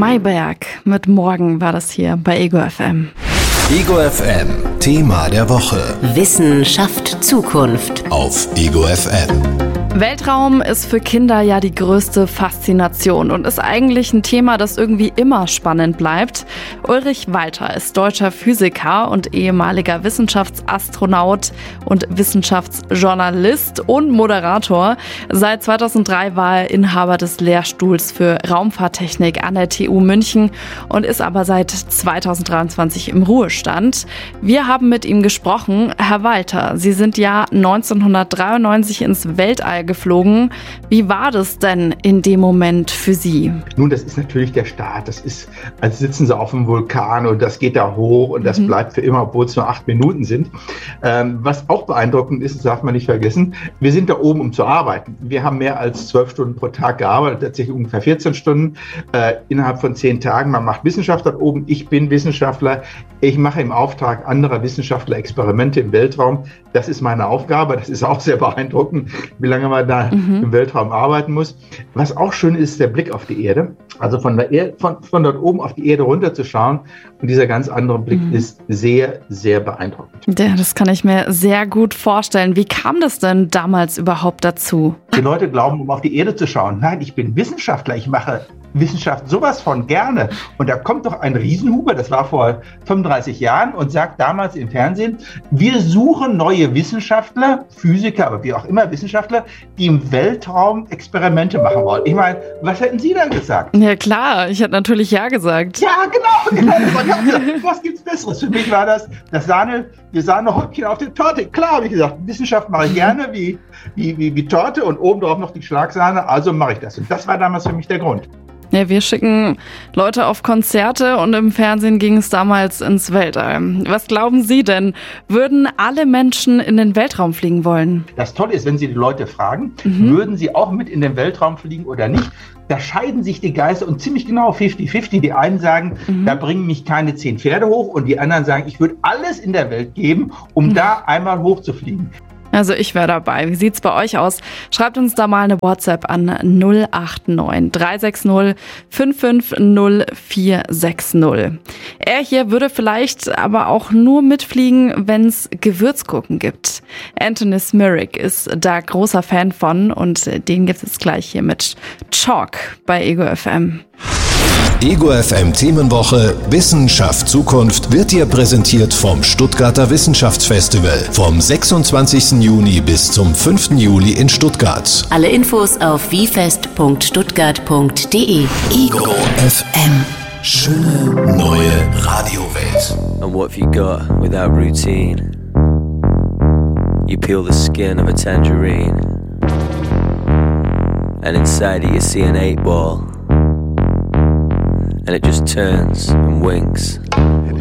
Mayberg mit Morgen war das hier bei Ego FM. Ego FM, Thema der Woche. Wissen schafft Zukunft. Auf Ego FM. Weltraum ist für Kinder ja die größte Faszination und ist eigentlich ein Thema, das irgendwie immer spannend bleibt. Ulrich Walter ist deutscher Physiker und ehemaliger Wissenschaftsastronaut und Wissenschaftsjournalist und Moderator. Seit 2003 war er Inhaber des Lehrstuhls für Raumfahrttechnik an der TU München und ist aber seit 2023 im Ruhestand. Wir haben mit ihm gesprochen. Herr Walter, Sie sind ja 1993 ins Weltall geflogen. Wie war das denn in dem Moment für Sie? Nun, das ist natürlich der Start. Das ist, als sitzen Sie auf einem Vulkan und das geht da hoch und das bleibt für immer, obwohl es nur 8 Minuten sind. Was auch beeindruckend ist, das darf man nicht vergessen, wir sind da oben, um zu arbeiten. Wir haben mehr als 12 Stunden pro Tag gearbeitet, tatsächlich ungefähr 14 Stunden innerhalb von 10 Tagen. Man macht Wissenschaft dort oben. Ich bin Wissenschaftler. Ich mache im Auftrag anderer Wissenschaftler Experimente im Weltraum. Das ist meine Aufgabe. Das ist auch sehr beeindruckend, wie lange man da im Weltraum arbeiten muss. Was auch schön ist, der Blick auf die Erde. Also von dort oben auf die Erde runterzuschauen. Und dieser ganz andere Blick ist sehr, sehr beeindruckend. Ja, das kann ich mir sehr gut vorstellen. Wie kam das denn damals überhaupt dazu? Die Leute glauben, um auf die Erde zu schauen. Nein, ich bin Wissenschaftler. Ich mache Wissenschaft sowas von gerne. Und da kommt doch ein Riesenhuber, das war vor 35 Jahren, und sagt damals im Fernsehen, wir suchen neue Wissenschaftler, Physiker, aber wie auch immer Wissenschaftler, die im Weltraum Experimente machen wollen. Ich meine, was hätten Sie da gesagt? Ja klar, ich hätte natürlich ja gesagt. Ja, genau. Was gibt's Besseres? Für mich war das Sahnehäubchen auf der Torte. Klar, habe ich gesagt, Wissenschaft mache ich gerne wie Torte und obendrauf noch die Schlagsahne, also mache ich das. Und das war damals für mich der Grund. Ja, wir schicken Leute auf Konzerte und im Fernsehen ging es damals ins Weltall. Was glauben Sie denn? Würden alle Menschen in den Weltraum fliegen wollen? Das Tolle ist, wenn Sie die Leute fragen, würden sie auch mit in den Weltraum fliegen oder nicht? Da scheiden sich die Geister und ziemlich genau 50-50. Die einen sagen, da bringen mich keine 10 Pferde hoch, und die anderen sagen, ich würde alles in der Welt geben, um da einmal hochzufliegen. Also ich wäre dabei. Wie sieht's bei euch aus? Schreibt uns da mal eine WhatsApp an 089 360 550 Er hier würde vielleicht aber auch nur mitfliegen, wenn's Gewürzgurken gibt. Anthony Smirik ist da großer Fan von und den gibt's jetzt gleich hier mit Chalk bei Ego FM. Ego FM Themenwoche Wissenschaft Zukunft wird dir präsentiert vom Stuttgarter Wissenschaftsfestival vom 26. Juni bis zum 5. Juli in Stuttgart. Alle Infos auf wifest.stuttgart.de. Ego FM. Schöne neue Radiowelt. And what have you got without routine? You peel the skin of a tangerine, and inside it you see an 8-ball. And it just turns and winks.